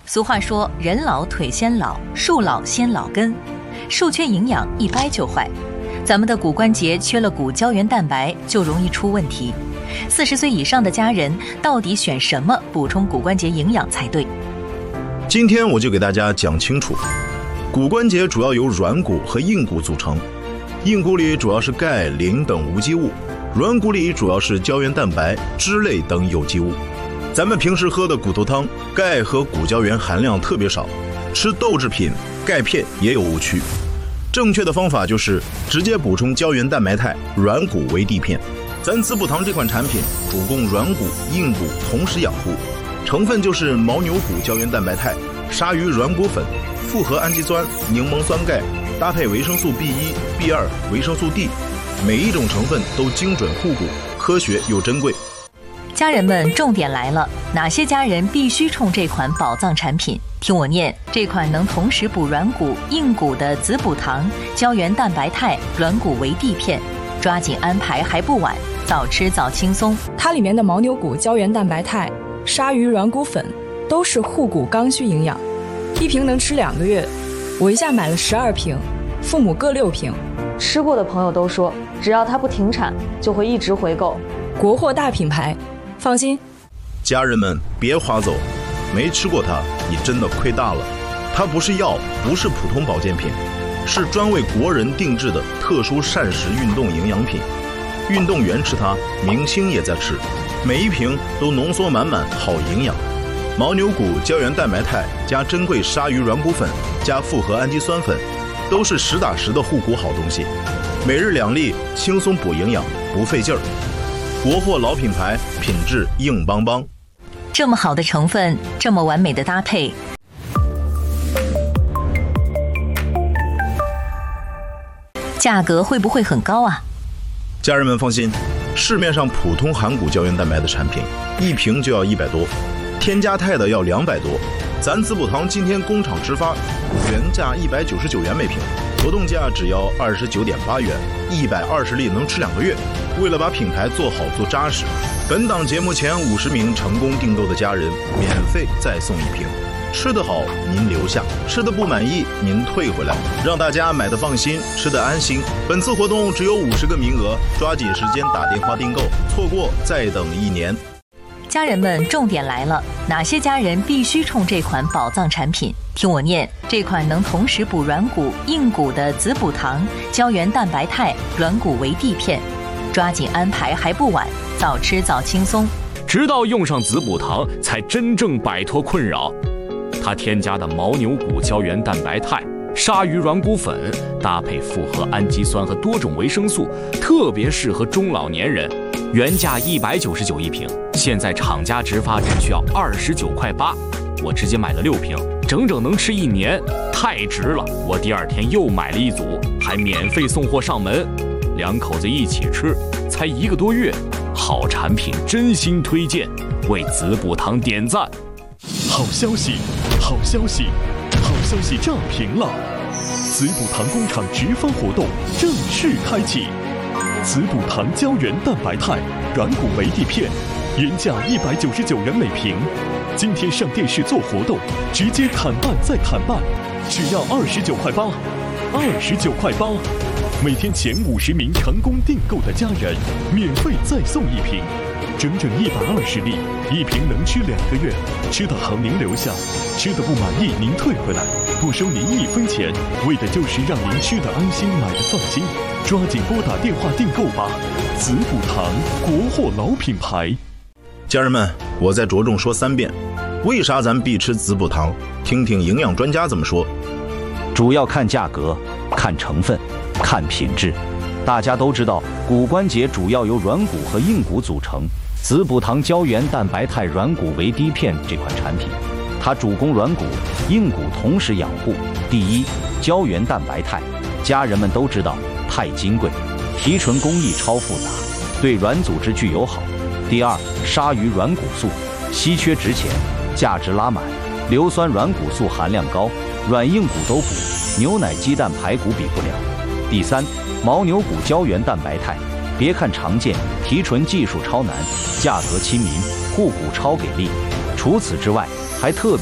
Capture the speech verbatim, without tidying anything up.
俗话说人老腿先老，树老先老根，树缺营养一掰就坏。咱们的骨关节缺了骨胶原蛋白就容易出问题。四十岁以上的家人到底选什么补充骨关节营养才对？ 今天我就给大家讲清楚。骨关节主要由软骨和硬骨组成，硬骨里主要是钙、磷等无机物，软骨里主要是胶原蛋白、脂类等有机物。咱们平时喝的骨头汤，钙和骨胶原含量特别少，吃豆制品、钙片也有误区。正确的方法就是直接补充胶原蛋白肽，软骨为地片。咱滋补堂这款产品主攻软骨、硬骨同时养护，成分就是牦牛骨胶原蛋白肽、鲨鱼软骨粉、复合氨基酸、柠檬酸钙，搭配维生素 B 一、B 二、维生素 D， 每一种成分都精准护骨，科学又珍贵。 家人们，重点来了，哪些家人必须冲这款宝藏产品？听我念，这款能同时补软骨、硬骨的滋补堂胶原蛋白肽软骨为地片，抓紧安排还不晚，早吃早轻松。 它里面的牦牛骨胶原蛋白肽、鲨鱼软骨粉都是护骨刚需营养，一瓶能吃两个月。我一下买了十二瓶，父母各六瓶。 吃过的朋友都说，只要它不停产，就会一直回购。 国货大品牌，放心。 家人们别划走，没吃过它，你真的亏大了。它不是药，不是普通保健品，是专为国人定制的特殊膳食运动营养品。运动员吃它，明星也在吃，每一瓶都浓缩满满好营养。牦牛骨胶原蛋白肽加珍贵鲨鱼软骨粉加复合氨基酸粉，都是实打实的护骨好东西。每日两粒，轻松补营养，不费劲儿。国货老品牌，品质硬邦邦。 这么好的成分，这么完美的搭配，价格会不会很高啊？ 家人们放心，市面上普通含骨胶原蛋白的产品，一瓶就要一百多，添加肽的要两百多。咱滋补堂今天工厂直发，原价一百九十九元每瓶，活动价只要二十九点八元，一百二十粒能吃两个月。为了把品牌做好做扎实，本档节目前五十名成功订购的家人免费再送一瓶。吃得好您留下，吃得不满意您退回来，让大家买得放心，吃得安心。本次活动只有五十个名额，抓紧时间打电话订购，错过再等一年。 家人们，重点来了，哪些家人必须冲这款宝藏产品？听我念，这款能同时补软骨、硬骨的滋补堂胶原蛋白肽软骨为地片，抓紧安排还不晚，早吃早轻松。 直到用上滋补堂，才真正摆脱困扰。它添加的牦牛骨胶原蛋白肽、鲨鱼软骨粉，搭配复合氨基酸和多种维生素，特别适合中老年人。原价一百九十九一瓶，现在厂家直发只需要二十九块八，我直接买了六瓶，整整能吃一年，太值了！我第二天又买了一组，还免费送货上门，两口子一起吃，才一个多月，好产品真心推荐，为滋补堂点赞。 好消息，好消息，好消息炸屏了！滋补堂工厂直发活动正式开启。滋补堂胶原蛋白肽软骨为地片，原价一百九十九元每瓶，今天上电视做活动，直接砍半再砍半，只要二十九块八，二十九块八，每天前五十名成功订购的家人，免费再送一瓶，整整一百二十粒，一瓶能吃两个月，吃得好您留下，吃得不满意您退回来，不收您一分钱，为的就是让您吃得安心，买得放心。抓紧拨打电话订购吧！滋补堂，国货老品牌。 家人们，我再着重说三遍，为啥咱必吃滋补堂？听听营养专家怎么说。 主要看价格，看成分，看品质。大家都知道，骨关节主要由软骨和硬骨组成。滋补堂胶原蛋白肽软骨为地片这款产品，它主攻软骨、硬骨同时养护。第一，胶原蛋白肽，家人们都知道。太金贵，提纯工艺超复杂，对软组织具友好。第二，鲨鱼软骨素，稀缺值钱，价值拉满，硫酸软骨素含量高，软硬骨都补，牛奶、鸡蛋、排骨比不了。第三，牦牛骨胶原蛋白肽，别看常见，提纯技术超难，价格亲民，护骨超给力。除此之外，还特别